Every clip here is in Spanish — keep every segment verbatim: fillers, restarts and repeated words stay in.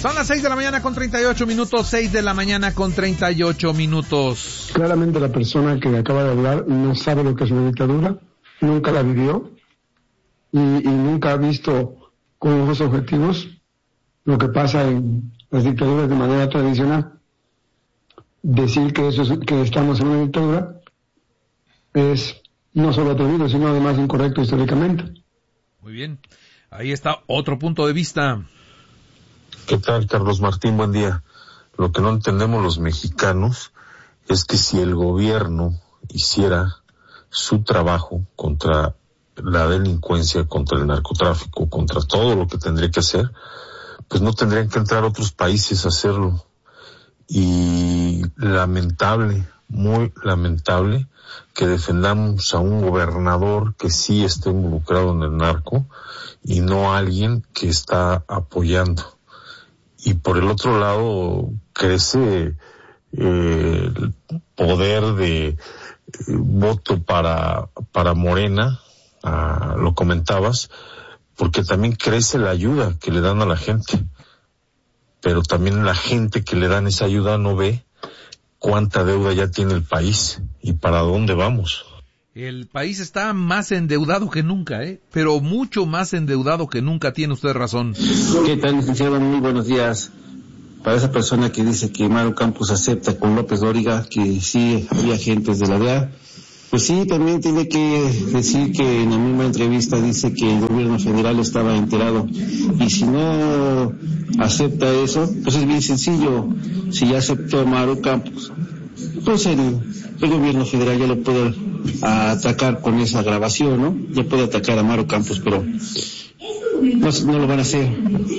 Son las seis de la mañana con treinta y ocho minutos, seis de la mañana con treinta y ocho minutos. Claramente la persona que acaba de hablar no sabe lo que es una dictadura, nunca la vivió y, y nunca ha visto con ojos objetivos lo que pasa en las dictaduras de manera tradicional. Decir que eso es, que estamos en una dictadura es no solo atrevido, sino además incorrecto históricamente. Muy bien, ahí está otro punto de vista. ¿Qué tal, Carlos Martín? Buen día. Lo que no entendemos los mexicanos es que si el gobierno hiciera su trabajo contra la delincuencia, contra el narcotráfico, contra todo lo que tendría que hacer, pues no tendrían que entrar otros países a hacerlo. Y lamentable, muy lamentable, que defendamos a un gobernador que sí está involucrado en el narco y no a alguien que está apoyando. Y por el otro lado crece eh, el poder de eh, voto para para Morena, ah, lo comentabas, porque también crece la ayuda que le dan a la gente, pero también la gente que le dan esa ayuda no ve cuánta deuda ya tiene el país y para dónde vamos. El país está más endeudado que nunca, ¿eh? Pero mucho más endeudado que nunca, tiene usted razón. ¿Qué tal, licenciado? Muy buenos días. Para esa persona que dice que Maru Campos acepta con López Dóriga que sí había agentes de la D E A, pues sí, también tiene que decir que en la misma entrevista dice que el gobierno federal estaba enterado. Y si no acepta eso, pues es bien sencillo. Si ya aceptó Maru Campos, pues el, el gobierno federal ya lo puede atacar con esa grabación, ¿no? Ya puede atacar a Maru Campos, pero no, no lo van a hacer.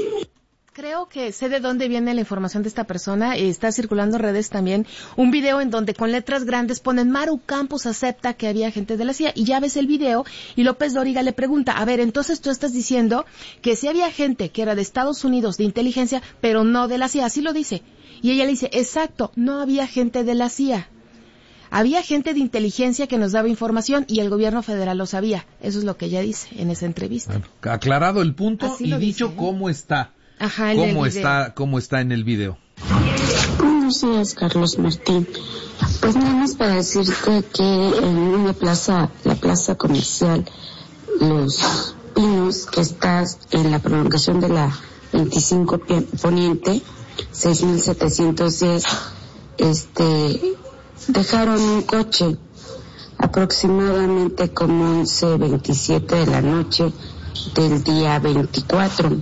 Creo que sé de dónde viene la información de esta persona. Está circulando en redes también un video en donde con letras grandes ponen Maru Campos acepta que había gente de la C I A, y ya ves el video y López Dóriga le pregunta, a ver, entonces tú estás diciendo que sí había gente que era de Estados Unidos de inteligencia, pero no de la C I A, así lo dice. Y ella le dice, exacto, no había gente de la C I A. Había gente de inteligencia que nos daba información y el gobierno federal lo sabía. Eso es lo que ella dice en esa entrevista. Bueno, aclarado el punto Así y lo dicho dice, ¿eh? cómo está. Ajá, en cómo el está, video. cómo está en el video. Buenos días, Carlos Martín. Pues nada más para decirte que en una plaza, la plaza comercial Los Pinos, que está en la prolongación de la veinticinco Poniente, seis mil setecientos diez, este, dejaron un coche aproximadamente como once veintisiete de la noche del día veinticuatro.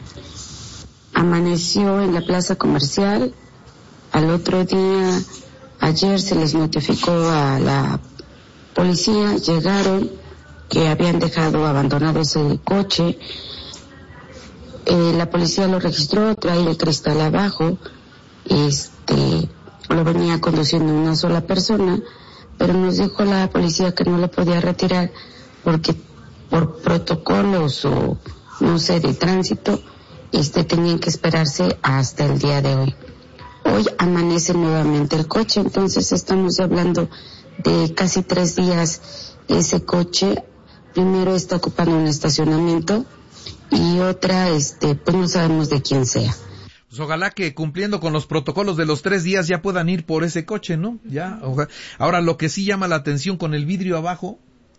Amaneció en la plaza comercial. Al otro día, ayer se les notificó a la policía, llegaron, que habían dejado abandonado ese coche. Eh, la policía lo registró, trae el cristal abajo, este, lo venía conduciendo una sola persona, pero nos dijo la policía que no lo podía retirar porque por protocolos o no sé, de tránsito, este, tenían que esperarse hasta el día de hoy. Hoy amanece nuevamente el coche, entonces estamos hablando de casi tres días ese coche. Primero está ocupando un estacionamiento y otra, este, pues no sabemos de quién sea. Pues ojalá que cumpliendo con los protocolos de los tres días ya puedan ir por ese coche, ¿no? Ya, ojalá. Ahora, lo que sí llama la atención con el vidrio abajo,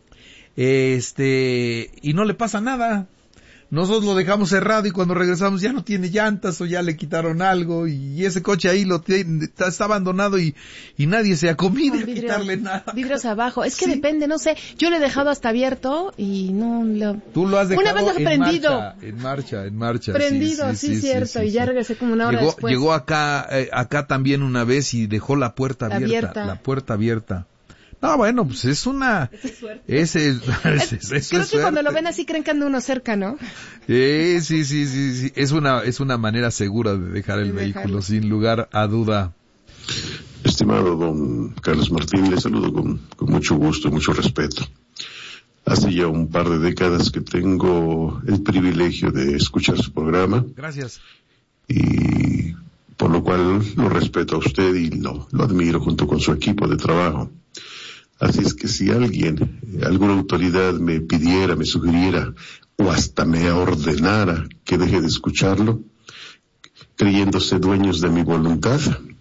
este, y no le pasa nada. Nosotros lo dejamos cerrado y cuando regresamos ya no tiene llantas o ya le quitaron algo y ese coche ahí lo tiene, está, está abandonado y, y nadie se ha comido a quitarle nada. Vidrios abajo, es que sí. Depende, no sé, yo lo he dejado hasta abierto y no lo... Tú lo has dejado una vez lo he en prendido. marcha, en marcha, en marcha. Prendido, sí, sí, sí, sí cierto, sí, sí, y ya sí. regresé como una hora llegó, después. Llegó acá, eh, acá también una vez y dejó la puerta abierta, abierta. la puerta abierta. No, bueno, pues es una... Ese es, es, es, es, Creo es que suerte. cuando lo ven así creen que anda uno cerca, ¿no? Eh, sí, sí, sí, sí. Es una, es una manera segura de dejar el de vehículo, dejarlo. sin lugar a duda. Estimado don Carlos Martín, le saludo con, con mucho gusto y mucho respeto. Hace ya un par de décadas que tengo el privilegio de escuchar su programa. Gracias. Y por lo cual lo respeto a usted y lo, lo admiro junto con su equipo de trabajo. Así es que si alguien, alguna autoridad me pidiera, me sugiriera o hasta me ordenara que deje de escucharlo, creyéndose dueños de mi voluntad,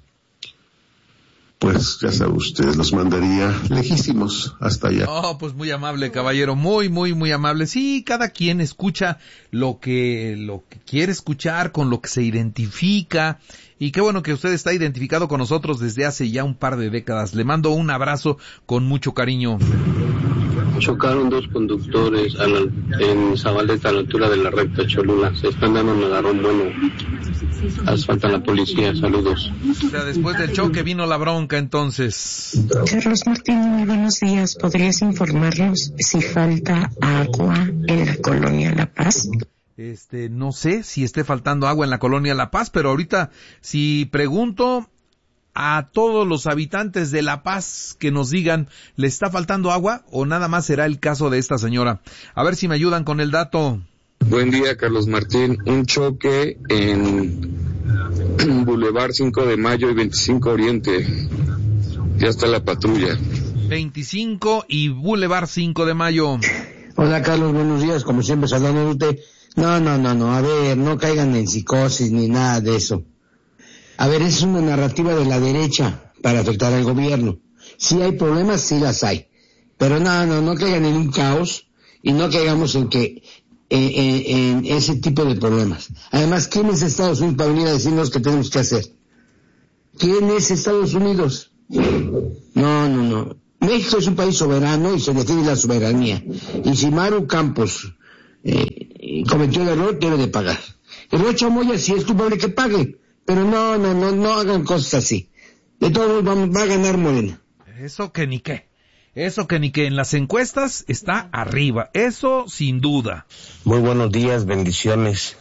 pues ya sabe usted, los mandaría lejísimos hasta allá. Oh, pues muy amable, caballero, muy, muy, muy amable. Sí, cada quien escucha lo que, lo que quiere escuchar, con lo que se identifica, y qué bueno que usted está identificado con nosotros desde hace ya un par de décadas. Le mando un abrazo con mucho cariño. Chocaron dos conductores a la, en Zabaleta, a la altura de la recta Cholula. Se están dando un agarrón bueno. Falta la policía. Saludos. O sea, después del choque vino la bronca, entonces. Carlos Martín, muy buenos días. ¿Podrías informarnos si falta agua en la colonia La Paz? Este, no sé si esté faltando agua en la colonia La Paz, pero ahorita si pregunto a todos los habitantes de La Paz que nos digan, ¿le está faltando agua o nada más será el caso de esta señora? A ver si me ayudan con el dato. Buen día, Carlos Martín. Un choque en Boulevard cinco de Mayo y veinticinco Oriente. Ya está la patrulla. veinticinco y Boulevard cinco de Mayo. Hola, Carlos, buenos días. Como siempre, saludando de usted. No, no, no, no. A ver, no caigan en psicosis ni nada de eso. A ver, es una narrativa de la derecha para afectar al gobierno. Si hay problemas, sí las hay. Pero no, no, no caigan en un caos y no caigamos en que eh, eh, en ese tipo de problemas. Además, ¿quién es Estados Unidos para venir a decirnos qué tenemos que hacer? ¿Quién es Estados Unidos? No, no, no. México es un país soberano y se defiende la soberanía. Y si Maru Campos eh, cometió el error, debe de pagar. El Rocha Moya, si es culpable, que pague. Pero no, no, no, no hagan cosas así. De todos vamos, va a ganar Morena. Eso que ni qué. Eso que ni qué. En las encuestas está arriba. Eso sin duda. Muy buenos días, bendiciones.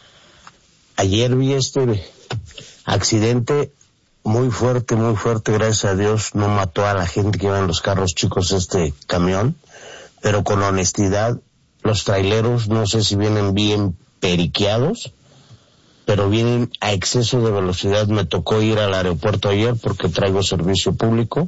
Ayer vi este accidente muy fuerte, muy fuerte, gracias a Dios. No mató a la gente que iba en los carros chicos este camión. Pero con honestidad, los traileros no sé si vienen bien periqueados, pero vienen a exceso de velocidad. Me tocó ir al aeropuerto ayer porque traigo servicio público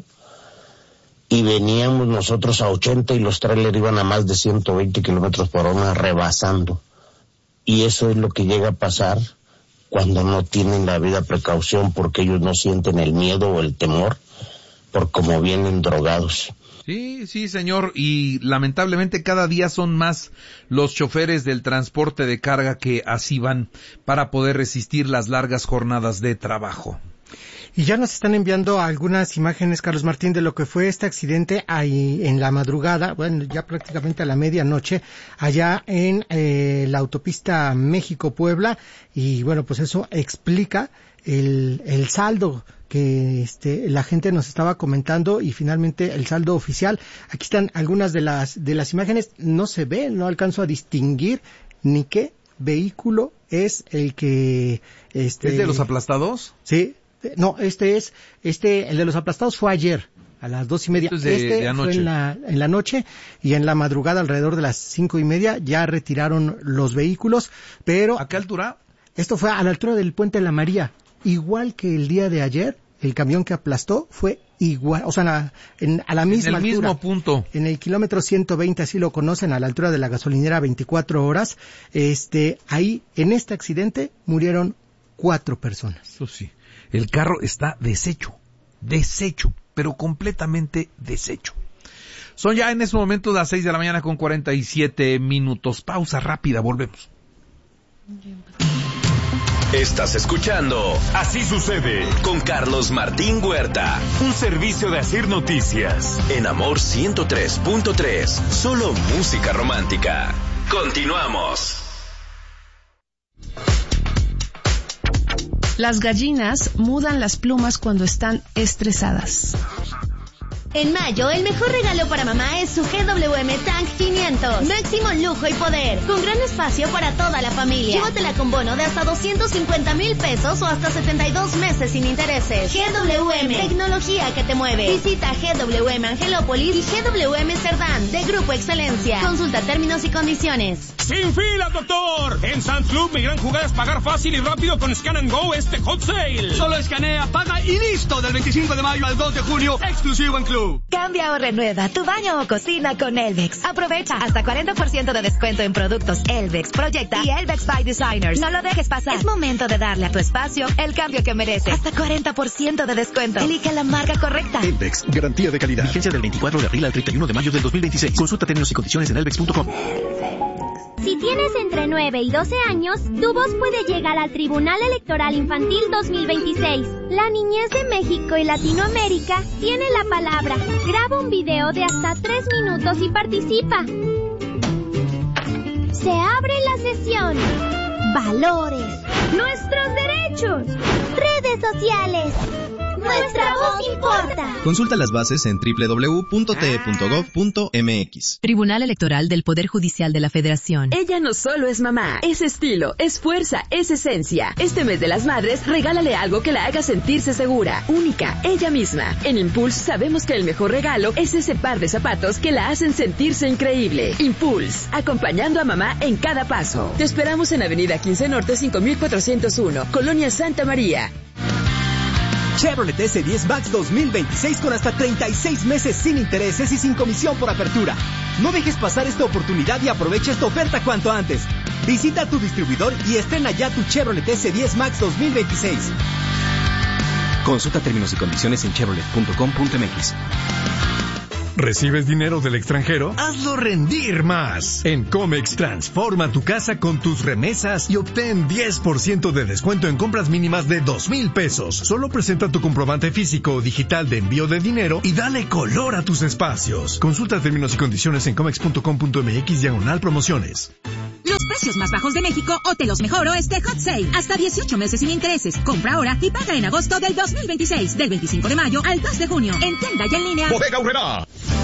y veníamos nosotros a ochenta y los trailers iban a más de ciento veinte kilómetros por hora rebasando. Y eso es lo que llega a pasar cuando no tienen la debida precaución, porque ellos no sienten el miedo o el temor por cómo vienen drogados. Sí, sí, señor, y lamentablemente cada día son más los choferes del transporte de carga que así van para poder resistir las largas jornadas de trabajo. Y ya nos están enviando algunas imágenes, Carlos Martín, de lo que fue este accidente ahí en la madrugada, bueno, ya prácticamente a la medianoche, allá en eh, la autopista México-Puebla, y bueno, pues eso explica el, el saldo que este la gente nos estaba comentando, y finalmente el saldo oficial. Aquí están algunas de las de las imágenes. No se ve, no alcanzo a distinguir ni qué vehículo es el que este ¿Es de los aplastados? Sí. No, este es, este, el de los aplastados fue ayer, a las dos y media. De, este de fue en la, en la noche, y en la madrugada, alrededor de las cinco y media, ya retiraron los vehículos, pero... ¿A qué altura? Esto fue a la altura del Puente de la María. Igual que el día de ayer, el camión que aplastó fue igual, o sea, la, en, a la misma en el altura. mismo punto. En el kilómetro ciento veinte, así lo conocen, a la altura de la gasolinera veinticuatro horas, este, ahí, en este accidente, murieron cuatro personas. Eso sí. El carro está deshecho, deshecho, pero completamente deshecho. Son ya en este momento las seis de la mañana con cuarenta y siete minutos. Pausa rápida, volvemos. Estás escuchando Así Sucede con Carlos Martín Huerta. Un servicio de Asir Noticias. En Amor ciento tres punto tres. Solo música romántica. Continuamos. Las gallinas mudan las plumas cuando están estresadas. En mayo, el mejor regalo para mamá es su G W M Tank quinientos. Máximo lujo y poder, con gran espacio para toda la familia. Llévatela con bono de hasta doscientos cincuenta mil pesos o hasta setenta y dos meses sin intereses. G W M, tecnología que te mueve. Visita G W M Angelópolis y G W M Cerdán, de Grupo Excelencia. Consulta términos y condiciones. ¡Sin filas, doctor! En Sam's Club, mi gran jugada es pagar fácil y rápido con Scan and Go este Hot Sale. Solo escanea, paga y listo, del veinticinco de mayo al dos de junio, exclusivo en Club. Show. Cambia o renueva tu baño o cocina con Elvex. Aprovecha hasta cuarenta por ciento de descuento en productos Elvex, Proyecta y Elvex by Designers. No lo dejes pasar. Es momento de darle a tu espacio el cambio que merece. Hasta cuarenta por ciento de descuento. Elige la marca correcta. Elvex, garantía de calidad. Vigencia del veinticuatro de abril al treinta y uno de mayo del dos mil veintiséis. Consulta términos y condiciones en elvex punto com. Si tienes entre nueve y doce años, tu voz puede llegar al Tribunal Electoral Infantil dos mil veintiséis. La niñez de México y Latinoamérica tiene la palabra. Graba un video de hasta tres minutos y participa. Se abre la sesión. Valores. Nuestros derechos. Redes sociales. Nuestra voz importa. Consulta las bases en doble u doble u doble u punto t e punto gov punto m x. Tribunal Electoral del Poder Judicial de la Federación. Ella no solo es mamá, es estilo, es fuerza, es esencia. Este mes de las madres, regálale algo que la haga sentirse segura, única, ella misma. En Impulse sabemos que el mejor regalo es ese par de zapatos que la hacen sentirse increíble. Impulse, acompañando a mamá en cada paso. Te esperamos en Avenida quince Norte cinco mil cuatrocientos uno, Colonia Santa María. Chevrolet S diez Max dos mil veintiséis con hasta treinta y seis meses sin intereses y sin comisión por apertura. No dejes pasar esta oportunidad y aprovecha esta oferta cuanto antes. Visita tu distribuidor y estrena ya tu Chevrolet S diez Max dos mil veintiséis. Consulta términos y condiciones en chevrolet punto com punto m x. ¿Recibes dinero del extranjero? Hazlo rendir más. En Comex transforma tu casa con tus remesas y obtén diez por ciento de descuento en compras mínimas de dos mil pesos. Solo presenta tu comprobante físico o digital de envío de dinero y dale color a tus espacios. Consulta términos y condiciones en comex punto com punto m x diagonal promociones. Los precios más bajos de México o te los mejoro este Hot Sale. Hasta dieciocho meses sin intereses. Compra ahora y paga en agosto del dos mil veintiséis. Del veinticinco de mayo al dos de junio. En tienda y en línea. Bodega Aurrerá.